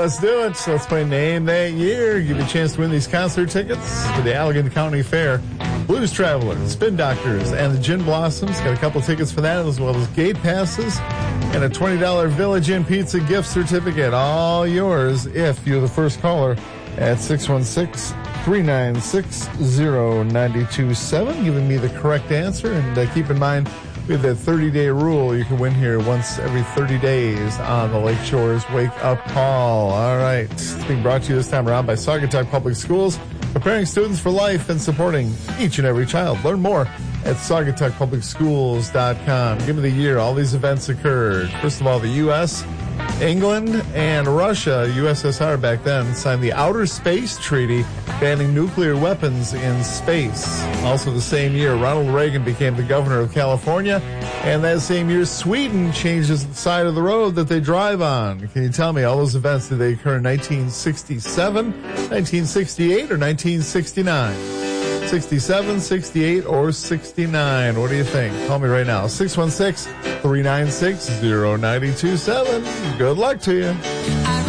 let's do it. So let's play Name That Year. Give you a chance to win these concert tickets for the Allegan County Fair. Blues Travelers, Spin Doctors, and the Gin Blossoms. Got a couple tickets for that, as well as gate passes and a $20 Village Inn Pizza gift certificate. All yours if you're the first caller at 616-396-0927. Giving me the correct answer. And keep in mind, we have that 30-day rule. You can win here once every 30 days on the Lake Shores Wake Up Call. All right. It's being brought to you this time around by Saugatuck Public Schools, preparing students for life and supporting each and every child. Learn more at saugatuckpublicschools.com. Give me the year all these events occurred. First of all, the U.S., England, and Russia, USSR back then, signed the Outer Space Treaty, banning nuclear weapons in space. Also the same year, Ronald Reagan became the governor of California, and that same year, Sweden changes the side of the road that they drive on. Can you tell me, all those events, did they occur in 1967, 1968, or 1969? 67, 68, or 69? What do you think? Call me right now. 616-396-0927. Good luck to you.